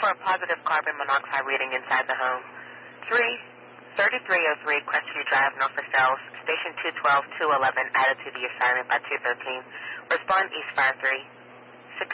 for a positive carbon monoxide reading inside the home. 3303 Crestview Drive, Norfolk Sales, Station 212-211, added to the assignment by 213. Respond East Fire 3.